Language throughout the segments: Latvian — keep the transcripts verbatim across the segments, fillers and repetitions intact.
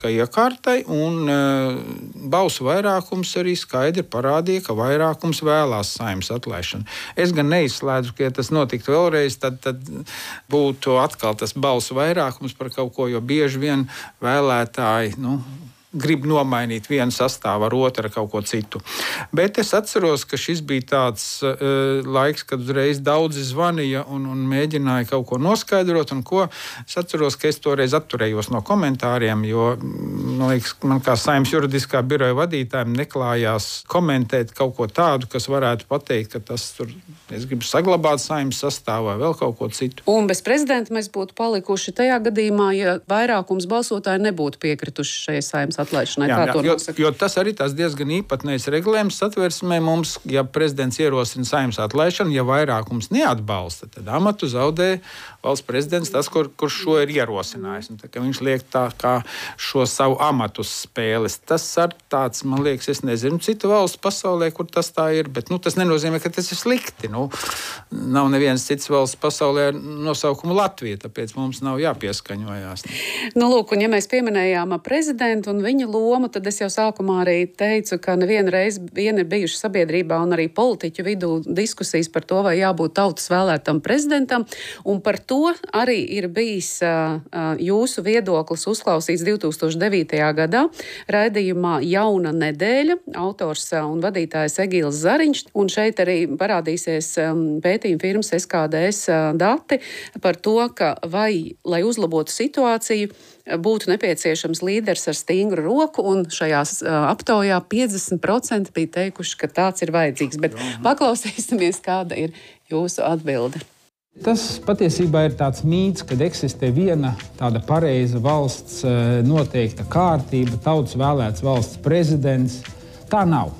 ka iekārtai, un uh, balsu vairākums arī skaidri parādīja, ka vairākums vēlās Saeimas atlaišanu. Es gan neizslēdzu, ka ja tas notiktu vēlreiz, tad, tad būtu atkal tas balsu vairākums par kaut ko, jo bieži vien vēlētāji, nu, grib nomainīt vienu sastāvu ar otru, ar kaut ko citu. Bet es atceros, ka šis bija tāds uh, laiks, kad uzreiz daudzi zvanīja un, un mēģināja kaut ko noskaidrot, un ko es atceros, ka es toreiz atturējos no komentāriem, jo man liekas, man kā Saeimas juridiskā biroja vadītājiem neklājās komentēt kaut ko tādu, kas varētu pateikt, ka tas tur, es gribu saglabāt Saeimas sastāvā vēl kaut ko citu. Un bez prezidenta mēs būtu palikuši tajā gadījumā, ja vairākums balsotāji nebūtu piekrituši šai Saeimas atlaišanai. Jā, jā, jo, nosaka? jo tas arī tās diezgan īpatnējs regulējums satversmē mums, ja prezidents ierosina Saeimas atlaišanu, ja vairākums neatbalsta, tad amatu zaudē valsts prezidents, tas, kur, kurš šo ir ierosinājis. Un tā, ka viņš liek tā kā šo savu amatu spēles. Tas ar tāds, man liekas, es nezinu citu valstu pasaulē, kur tas tā ir, bet nu, tas nenozīmē, ka tas ir slikti. Nu, nav nevienas citas valsts pasaulē ar nosaukumu Latvija, tāpēc mums nav jāpieskaņojās. Nu, lūk, un ja mēs pieminējām prezidentu un viņa lomu, tad es jau sākumā arī teicu, ka nevienu reizi vien ir bijuši sabiedrībā un arī politiķu vidū diskusijas par to, vai jābūt tautas vēlētam prezidentam, un par to arī ir bijis uh, jūsu viedoklis uzklausīts divi tūkstoši devītajā gadā raidījumā Jauna nedēļa, autors uh, un vadītājs Egīls Zariņš, un šeit arī parādīsies um, pētījuma firmas S K D S uh, dati par to, ka vai, lai uzlabotu situāciju, būtu nepieciešams līderis ar stingru roku, un šajās uh, aptaujā piecdesmit procenti bija teikuši, ka tāds ir vajadzīgs. Bet paklausīsimies, kāda ir jūsu atbilde. Tas patiesībā ir tāds mīts, kad eksistē viena tāda pareiza valsts noteikta kārtība, tautas vēlēts valsts prezidents. Tā nav.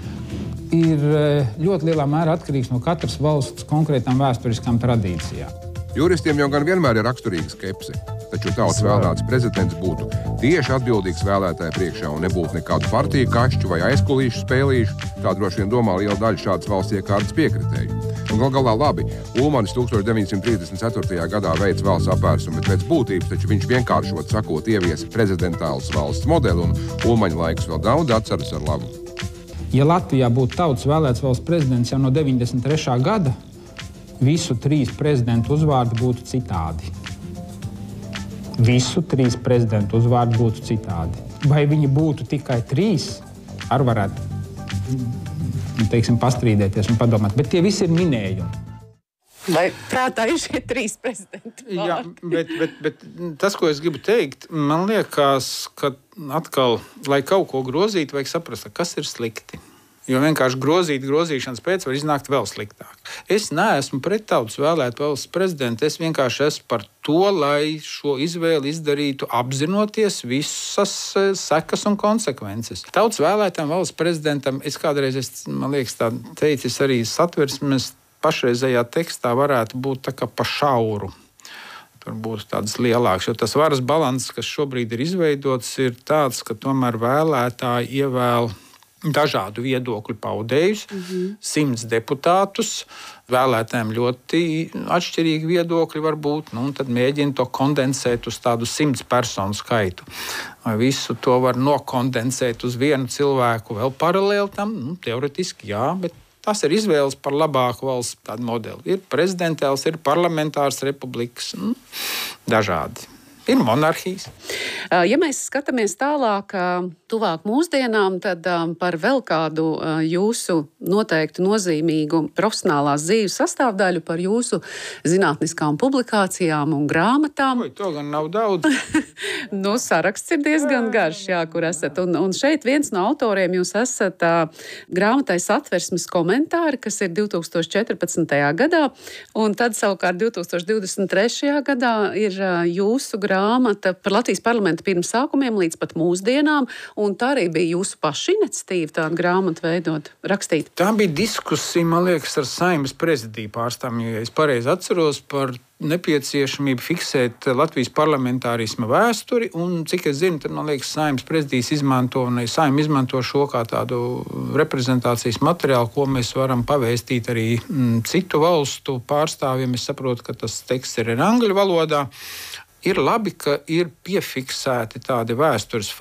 Ir ļoti lielā mērā atkarīgs no katras valsts konkrētām vēsturiskām tradīcijām. Juristiem jau gan vienmēr ir raksturīga skepse, taču tautas vēlēts prezidents būtu tieši atbildīgs vēlētāju priekšā un nebūtu nekādu partiju kašķu vai aizkulīšu spēlīšu, kā droši vien domā liela daļa šādas valsts iekārtas piekritēju. Un gal galā labi, Ulmanis tūkstoš deviņsimt trīsdesmit ceturtajā gadā veids valsts apvērsumu, bet pēc būtības taču viņš vienkāršot sakot ieviesa prezidentālas valsts modeli, un Ulmaņa laikus vēl daudz atceras ar labu. Ja Latvijā būtu tautas vēlēts valsts prezidents jau no deviņdesmit trešā gada, visu trīs prezidentu uzvārdi būtu citādi. Visu trīs prezidentu uzvārdi būtu citādi. Vai viņi būtu tikai trīs, ar varētu, teiksim, pastrīdēties un padomāt, bet tie visi ir minējumi. Vai prātā ir šie trīs prezidenti? Jā, bet, bet, bet tas, ko es gribu teikt, man liekas, ka atkal, lai kaut ko grozītu, vajag saprast, kas ir slikti. Jo vienkārši grozīt grozīšanas pēc var iznākt vēl sliktāk. Es neesmu pret tautas vēlētu valsts prezidentu, es vienkārši esmu par to, lai šo izvēli izdarītu apzinoties visas sekas un konsekvences. Tautas vēlētam valsts prezidentam, es kādreiz, es, man liekas, tā teicis arī satversmes pašreizējā tekstā varētu būt tā kā pa šauru. Tur būtu tādas lielākas, jo tas varas balanss, kas šobrīd ir izveidots, ir tāds, ka tomēr vēlētāji ievēl dažādu viedokļu paudējus, mm-hmm. simts deputātus, vēlētājiem ļoti atšķirīgi viedokļi var būt, nu, un tad mēģina to kondensēt uz tādu simts personu skaitu. Vai visu to var nokondensēt uz vienu cilvēku vēl paralēli tam? Nu, teoretiski jā, bet tas ir izvēles par labāku valsts tādu modeli. Ir prezidentāls, ir parlamentārs republikas, nu, dažādi. Ir monarhijas. Ja mēs skatāmies tālāk, tuvāk mūsdienām, tad par vēl kādu jūsu noteikti nozīmīgu profesionālās dzīves sastāvdaļu, par jūsu zinātniskām publikācijām un grāmatām. Oi, to gan nav daudz. Nu, saraksts ir diezgan garš, jā, kur esat. Un, un šeit viens no autoriem jūs esat uh, grāmatai Satversmes komentāri, kas ir divi tūkstoši četrpadsmitajā gadā, un tad savukārt divi tūkstoši divdesmit trešajā gadā ir uh, jūsu grāmata par Latvijas parlamenta pirmsākumiem līdz pat mūsdienām, un tā arī bija jūsu paša iniciatīva tādu grāmatu veidot, rakstīt. Tā bija diskusija, man liekas, ar Saeimas prezidiju pārstāvjiem, ja es pareizi atceros, par nepieciešamību fiksēt Latvijas parlamentārisma vēsturi, un cik es zinu, tad, man liekas, Saeimas prezidijas izmanto, un Saeima izmanto šo kā tādu reprezentācijas materiālu, ko mēs varam pavēstīt arī m, citu valstu pārstāvjiem. Es saprotu, ka tas teksts ir angļu valodā. ir labi, ka ir piefiksēti tādi vēstures